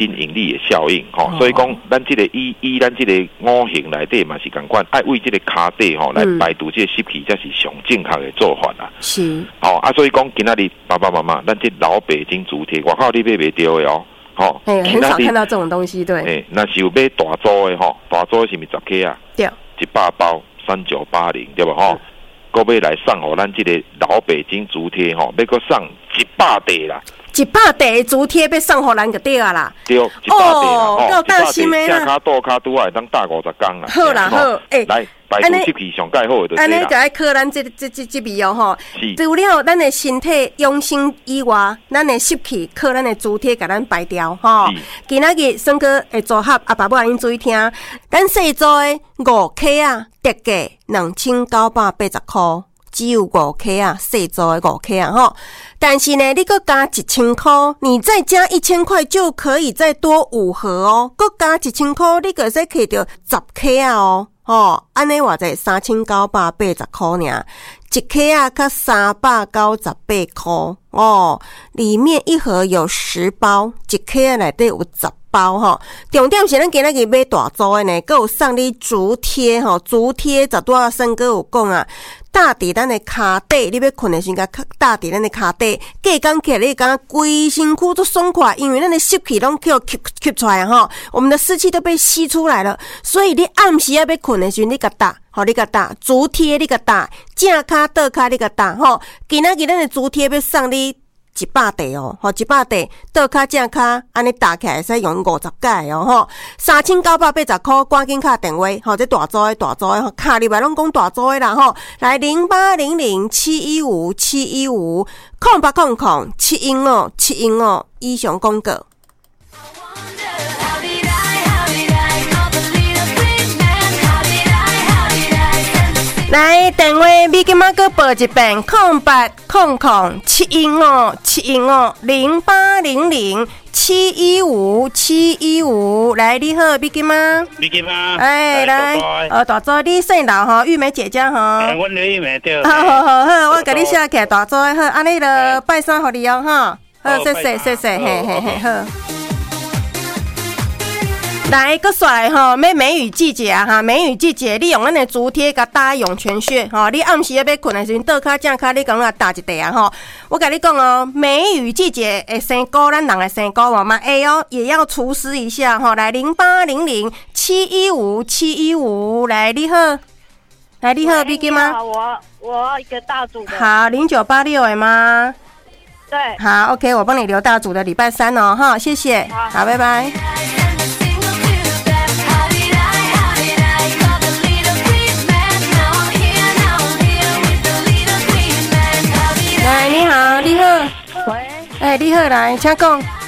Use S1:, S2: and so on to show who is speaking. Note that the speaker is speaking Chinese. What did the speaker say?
S1: 新引力的效应所以讲咱这个以咱这个五行内底嘛是同款，爱为这个脚底来排除这个湿气，才是上正确的做法啦。
S2: 是
S1: 所以讲今仔日爸爸妈妈，咱这老北京竹贴，外口你买袂到的
S2: 很少看到这种东西，对。
S1: 那是有买大组的大组是咪10克啊？
S2: 对
S1: ，100包3980，对不搁要来送予咱这个老北京竹贴要搁送100袋啦。
S2: 100袋竹贴要送予咱就对啊啦。
S1: 对，100袋
S2: 够大心的啦。
S1: 正脚倒脚拄啊，会当打50工啦。
S2: 好啦好，
S1: 来排除湿气上介好的。
S2: 安尼就爱靠咱这味哦除了咱的身体养生以外，咱的湿气靠咱的竹贴给咱排掉今仔日算个会组合爸母恁注意听，咱细组的5克啊，特价2980块。只有5克啊，细组的5克啊但是呢，你搁加1000块，你再加1000块就可以再多5盒搁加1000块，你个再可以到10克啊安尼话才3980块尔，1克啊，较398块里面一盒有10包，1克啊内底有10包重点是咱今仔日买大组的呢，还有送你竹贴竹贴十多生哥有讲啊，搭伫咱的脚底，你要困的时候，搭伫咱的脚底，隔天起来你感觉规身躯都爽快，因为咱的湿气拢叫吸出来我们的湿气都被吸出来了，所以你暗时要困的时候，你甲搭你甲搭竹贴，你甲搭正脚倒脚，你甲搭今仔日咱的竹贴要送你100袋100袋倒脚正脚安尼打起来使用50盖3980块，赶紧打电话这大组的卡里边拢讲大组的啦来0800715715 0800715715以上广告。来电话你今仔个报一遍0800715715来你好，你今仔来大组你姓刘玉梅姐姐
S3: 阮玉梅对。
S2: 好，我甲你写起来大组好，安尼就拜山互你好，谢谢嘿好。来个甩买梅雨季节梅雨季节你用咱的竹贴甲搭涌泉穴你暗时要困的时候倒脚正脚你讲搭一袋我跟你讲梅雨季节的生菇，咱人的生菇嘛会也要除湿一下来0800715715来你好，你给吗？
S4: 我一个大组的。
S2: 好，0986的吗？
S4: 对。
S2: 好 ，OK， 我帮你留大组的礼拜3谢谢。好，拜拜。来，你好。喂。你好，来，请讲。